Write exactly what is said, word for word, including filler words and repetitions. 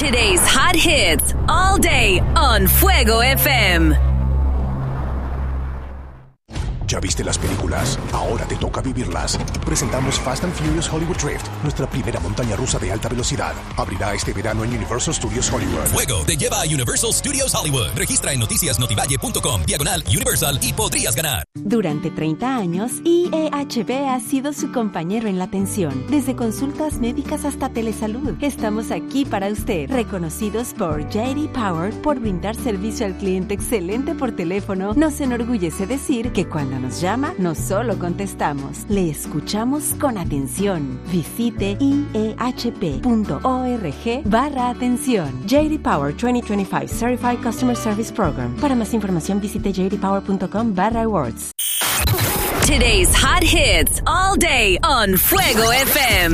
Today's hot hits all day on Fuego F M. ¿Ya viste las películas? Ahora te toca vivirlas. Presentamos Fast and Furious Hollywood Drift, nuestra primera montaña rusa de alta velocidad. Abrirá este verano en Universal Studios Hollywood. Fuego te lleva a Universal Studios Hollywood. Registra en noticias notivalle punto com, diagonal Universal y podrías ganar. Durante treinta años, I E H B ha sido su compañero en la atención. Desde consultas médicas hasta telesalud. Estamos aquí para usted. Reconocidos por J D Power por brindar servicio al cliente excelente por teléfono, nos enorgullece decir que cuando nos llama, no solo contestamos, le escuchamos con atención. Visite I E H P punto org barra atención. J D Power veinte veinticinco Certified Customer Service Program. Para más información visite j d power punto com barra awards. Today's hot hits all day on Fuego F M.